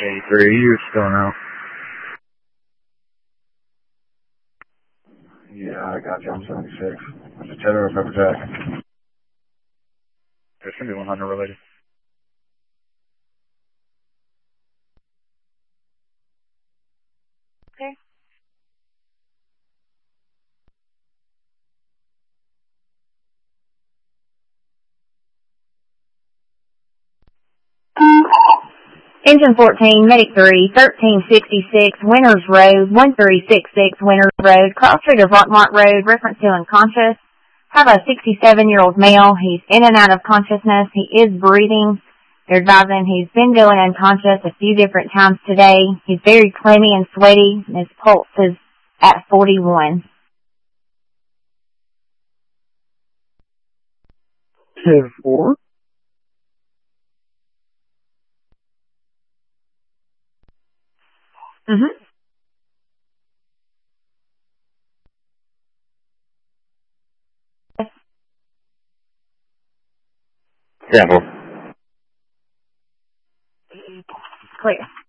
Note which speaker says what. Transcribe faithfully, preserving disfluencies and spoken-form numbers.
Speaker 1: eighty-three, you're still out. Yeah, I got you. I'm seventy-six. What's the tether of Pepper Jack? There's going to be one hundred related.
Speaker 2: Okay. Engine fourteen, Medic three, thirteen sixty-six, Winters Road, one three six six, Winters Road, cross street of Rockmont Road, reference to unconscious. Have a sixty-seven-year-old male. He's in and out of consciousness. He is breathing. They're advising he's been going unconscious a few different times today. He's very clammy and sweaty, and his pulse is at forty-one.
Speaker 1: ten four.
Speaker 2: Mm-hmm.
Speaker 1: ten four.
Speaker 2: Clear.